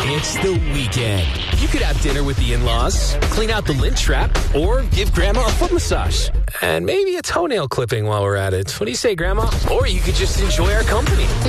It's the weekend. You could have dinner with the in-laws, clean out the lint trap, or give Grandma a foot massage. And maybe a toenail clipping while we're at it. What do you say, Grandma? Or you could just enjoy our company.